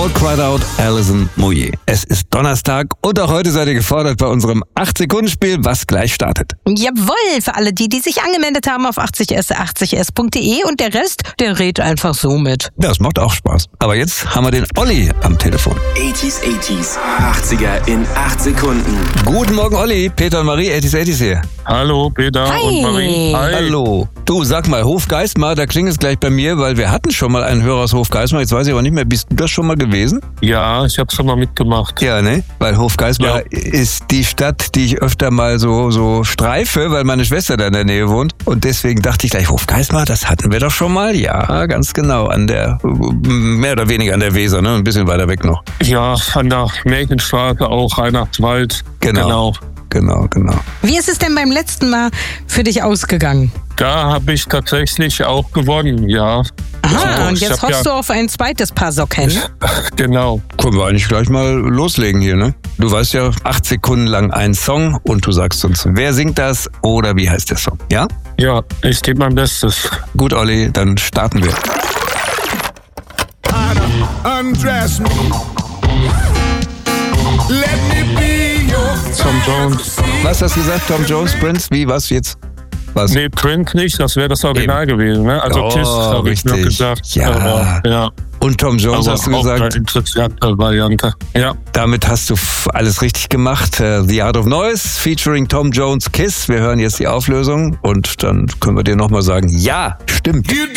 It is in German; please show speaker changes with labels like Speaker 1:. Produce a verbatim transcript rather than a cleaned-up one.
Speaker 1: All Cried Out, Alison Moyet. Es ist Donnerstag und auch heute seid ihr gefordert bei unserem acht-Sekunden-Spiel, was gleich startet.
Speaker 2: Jawohl, für alle die, die sich angemeldet haben auf achtzig s achtzig s punkt de und der Rest, der redet einfach so mit.
Speaker 1: Das macht auch Spaß. Aber jetzt haben wir den Olli am Telefon.
Speaker 3: achtziger, achtziger, achtziger in acht Sekunden.
Speaker 1: Guten Morgen, Olli. Peter und Marie, achtziger, achtziger hier.
Speaker 4: Hallo, Peter
Speaker 2: Hi.
Speaker 4: und Marie. Hi.
Speaker 1: Hallo. Du, sag mal, Hofgeismar, da klingt es gleich bei mir, weil wir hatten schon mal einen Hörer aus Hofgeismar. Jetzt weiß ich aber nicht mehr, bist du das schon mal gewesen?
Speaker 4: Ja, ich habe schon mal mitgemacht.
Speaker 1: Ja, ne? Weil Hofgeismar
Speaker 4: Ja.
Speaker 1: ist die Stadt, die ich öfter mal so so streife, weil meine Schwester da in der Nähe wohnt. Und deswegen dachte ich gleich, Hofgeismar, das hatten wir doch schon mal. Ja, ganz genau. An der, mehr oder weniger an der Weser, ne? Ein bisschen weiter weg noch.
Speaker 4: Ja, an der Märchenstraße auch, Reinhardtswald.
Speaker 1: Genau.
Speaker 4: Genau.
Speaker 1: Genau, genau.
Speaker 2: Wie ist es denn beim letzten Mal für dich ausgegangen?
Speaker 4: Da habe ich tatsächlich auch gewonnen, ja.
Speaker 2: Aha,
Speaker 4: Also,
Speaker 2: und
Speaker 4: ich
Speaker 2: jetzt
Speaker 4: hab
Speaker 2: hoffst
Speaker 4: ja,
Speaker 2: du auf ein zweites Paar Socken.
Speaker 4: Genau.
Speaker 1: Können wir eigentlich gleich mal loslegen hier, ne? Du weißt ja, acht Sekunden lang ein Song und du sagst uns, wer singt das oder wie heißt der Song, ja?
Speaker 4: Ja, ich gebe mein Bestes.
Speaker 1: Gut, Olli, dann starten wir.
Speaker 5: Undress me. Let me be your
Speaker 4: Tom Jones.
Speaker 1: Was hast du gesagt, Tom Jones, Prince? Wie, was jetzt? Was?
Speaker 4: Nee, Prince nicht, das wäre das Original gewesen, ne? Also
Speaker 1: Oh,
Speaker 4: Kiss habe ich noch
Speaker 1: richtig.
Speaker 4: gesagt.
Speaker 1: Ja.
Speaker 4: Aber, ja.
Speaker 1: Und Tom Jones
Speaker 4: Aber
Speaker 1: hast du
Speaker 4: auch
Speaker 1: gesagt?
Speaker 4: eine interessante Variante. Ja.
Speaker 1: Damit hast du f- alles richtig gemacht. Äh, The Art of Noise featuring Tom Jones, Kiss. Wir hören jetzt die Auflösung und dann können wir dir nochmal sagen, ja, stimmt.
Speaker 5: You